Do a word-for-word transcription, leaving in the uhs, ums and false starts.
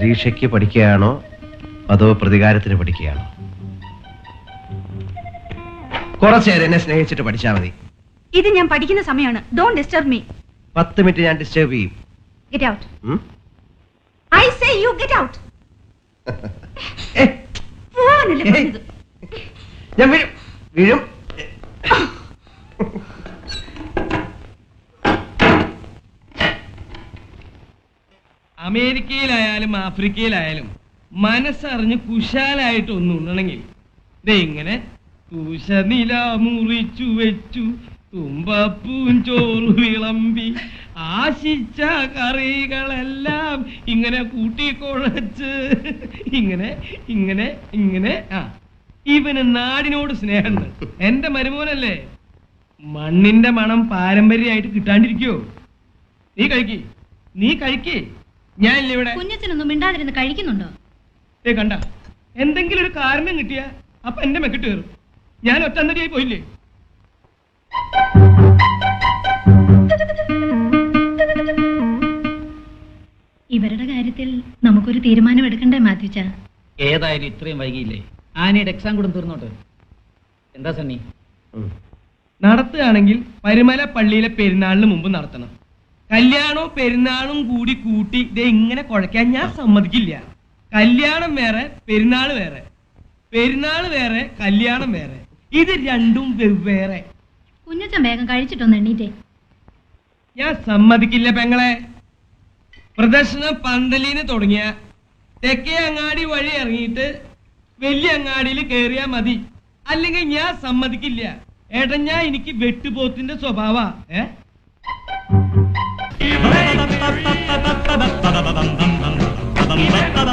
പരീക്ഷയ്ക്ക് പഠിക്കുകയാണോ അതോ പ്രതികാരത്തിന് പഠിക്കുകയാണോ? കുറച്ചേരം എന്നെ സ്നേഹിച്ചിട്ട് പഠിച്ചാൽ മതി. ഇത് ഞാൻ പഠിക്കുന്ന സമയമാണ്. Don't disturb me. പത്ത് മിനിറ്റ് ഞാൻ ഡിസ്റ്റർബ് ചെയ്യും. Get out. I say you get out. ഞാൻ വീഴും വീഴും. അമേരിക്കയിലായാലും ആഫ്രിക്കയിലായാലും മനസ്സറിഞ്ഞ് കുശാലായിട്ട് ഒന്നും ഉണ്ടെങ്കിൽ ദേ ഇങ്ങനെ തുശനില മുറിച്ചു വെച്ചു തുമ്പപ്പൂൻ ചോറ് വിളമ്പി ആശിച്ച കറികളെല്ലാം ഇങ്ങനെ കൂട്ടിക്കുഴച്ച് ഇങ്ങനെ ഇങ്ങനെ ഇങ്ങനെ ആ ഇവന് നാടിനോട് സ്നേഹമുണ്ട്. എന്റെ മരുമോനല്ലേ, മണ്ണിന്റെ മണം പാരമ്പര്യമായിട്ട് കിട്ടാണ്ടിരിക്കോ? നീ കഴിക്ക്, നീ കഴിക്ക്. ഞാനില്ല ഇവിടെ. കുഞ്ഞച്ചനൊന്നും മിണ്ടാതിരുന്ന് കഴിക്കുന്നുണ്ടോ? ഏ കണ്ട, എന്തെങ്കിലും ഒരു കാരണം കിട്ടിയ അപ്പൊ എന്റെ മെക്കിട്ട് കയറും. ഞാൻ ഒറ്റന്നടിയായി പോയില്ലേ? ഇവരുടെ കാര്യത്തിൽ നമുക്കൊരു തീരുമാനം എടുക്കണ്ടേ മാത്യുച്ച? ഏതായാലും ഇത്രയും വൈകിയില്ലേ, ആനയുടെ എക്സാം കൂടെ തീർന്നോട്ട്. എന്താ സണ്ണി? നടത്തുകയാണെങ്കിൽ പരുമല പള്ളിയിലെ പെരുന്നാളിന് മുമ്പ് നടത്തണം. കല്യാണവും പെരുന്നാളും കൂടി കൂട്ടി ഇതേ ഇങ്ങനെ കുഴക്കാൻ ഞാൻ സമ്മതിക്കില്ല. കല്യാണം വേറെ, പെരുന്നാൾ വേറെ. പെരുന്നാൾ വേറെ, കല്യാണം വേറെ. ഇത് രണ്ടും വെവ്വേറെ. കുഞ്ഞച്ചൻ വേഗം കഴിച്ചിട്ടൊന്ന് എണ്ണീറ്റേ. ഞാൻ സമ്മതിക്കില്ല പെങ്ങളെ. പ്രദർശനം പന്തലിന് തുടങ്ങിയ തെക്കേ അങ്ങാടി വഴി ഇറങ്ങിയിട്ട് വലിയ അങ്ങാടിയിൽ കയറിയാ മതി. അല്ലെങ്കിൽ ഞാൻ സമ്മതിക്കില്ല. ഏട്ടഞ്ഞാ എനിക്ക് വെട്ടുപോത്തിന്റെ സ്വഭാവ. ഏ